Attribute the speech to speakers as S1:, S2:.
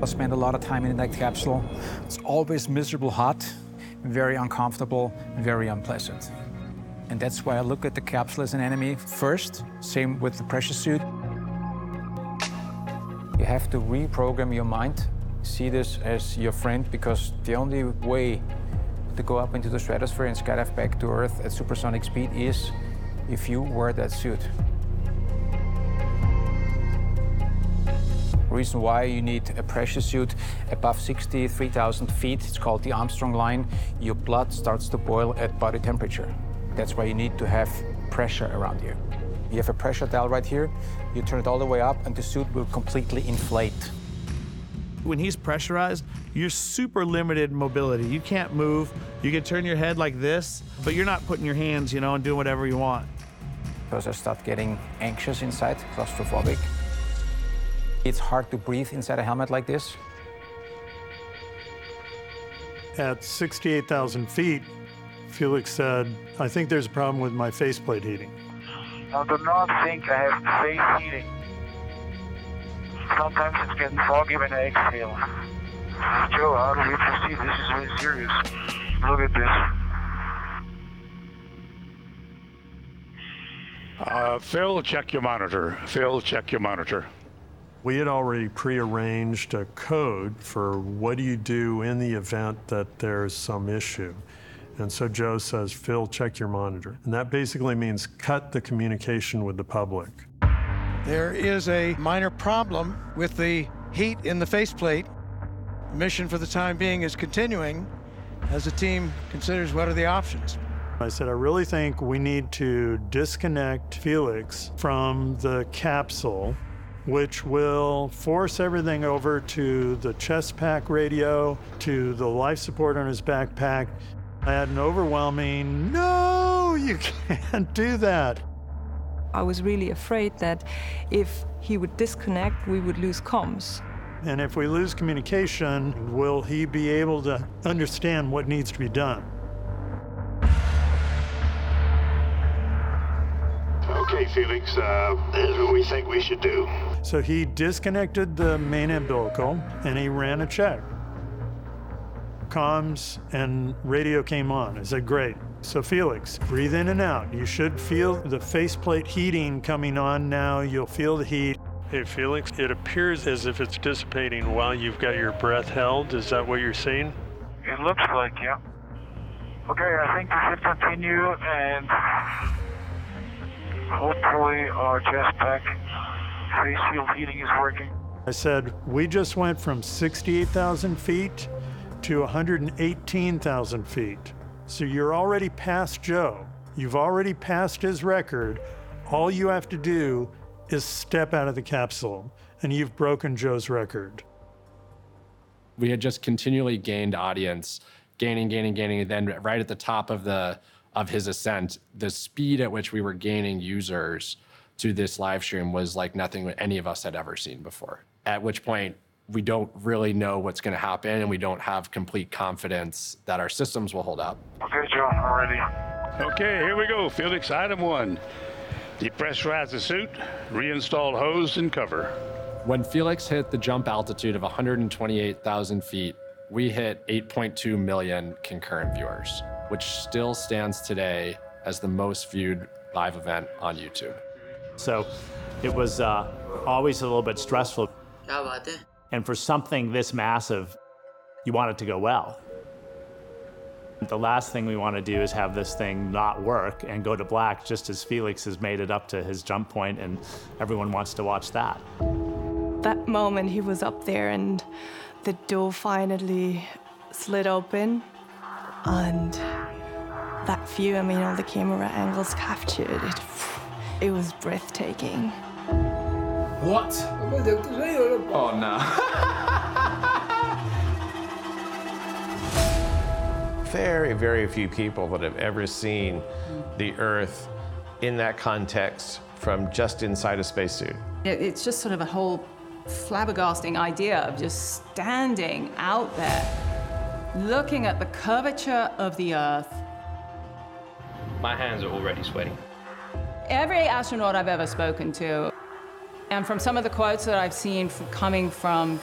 S1: I spent a lot of time in that capsule. It's always miserable hot, very uncomfortable, very unpleasant. And that's why I look at the capsule as an enemy first, same with the pressure suit. You have to reprogram your mind, see this as your friend, because the only way to go up into the stratosphere and skydive back to Earth at supersonic speed is if you wear that suit. The reason why you need a pressure suit above 63,000 feet, it's called the Armstrong line, your blood starts to boil at body temperature. That's why you need to have pressure around you. You have a pressure dial right here, you turn it all the way up and the suit will completely inflate.
S2: When he's pressurized, you're super limited in mobility. You can't move. You can turn your head like this, but you're not putting your hands, and doing whatever you want.
S1: Because I start getting anxious inside, claustrophobic. It's hard to breathe inside a helmet like this.
S3: At 68,000 feet, Felix said, I think there's a problem with my faceplate heating.
S4: I do not think I have face heating. Sometimes it's getting foggy when I exhale. Joe, how do we proceed? This is really serious. Look at this.
S5: Phil, check your monitor. Phil, check your monitor.
S3: We had already prearranged a code for what do you do in the event that there's some issue. And so Joe says, Phil, check your monitor. And that basically means cut the communication with the public.
S6: There is a minor problem with the heat in the faceplate. The mission for the time being is continuing as the team considers what are the options.
S3: I said, I really think we need to disconnect Felix from the capsule, which will force everything over to the chest pack radio, to the life support on his backpack. I had an overwhelming, no, you can't do that.
S7: I was really afraid that if he would disconnect, we would lose comms.
S3: And if we lose communication, will he be able to understand what needs to be done?
S5: Okay, Felix, here's what we think we should do.
S3: So he disconnected the main umbilical and he ran a check. Comms and radio came on. I said, great. So Felix, breathe in and out. You should feel the faceplate heating coming on now. You'll feel the heat.
S8: Hey, Felix, it appears as if it's dissipating while you've got your breath held. Is that what you're seeing?
S4: It looks like, yeah. Okay, I think we should continue and hopefully our chest pack face shield heating is working.
S3: I said, we just went from 68,000 feet to 118,000 feet. So you're already past Joe. You've already passed his record. All you have to do is step out of the capsule, and you've broken Joe's record.
S9: We had just continually gained audience, gaining, and then right at the top of his ascent, the speed at which we were gaining users to this live stream was like nothing any of us had ever seen before. At which point, we don't really know what's going to happen, and we don't have complete confidence that our systems will hold up.
S4: Okay, Joe, I'm ready.
S5: Okay, here we go. Felix, item 1. Depressurize the suit, reinstall hose and cover.
S9: When Felix hit the jump altitude of 128,000 feet, we hit 8.2 million concurrent viewers, which still stands today as the most viewed live event on YouTube.
S10: So it was always a little bit stressful. And for something this massive, you want it to go well. The last thing we want to do is have this thing not work and go to black just as Felix has made it up to his jump point and everyone wants to watch that.
S7: That moment he was up there and the door finally slid open and that view, I mean, all the camera angles captured it. It was breathtaking.
S11: What? Oh no.
S12: Very few people that have ever seen the Earth in that context from just inside a spacesuit.
S13: It's just sort of a whole flabbergasting idea of just standing out there, looking at the curvature of the Earth.
S14: My hands are already sweating.
S13: Every astronaut I've ever spoken to, and from some of the quotes that I've seen coming from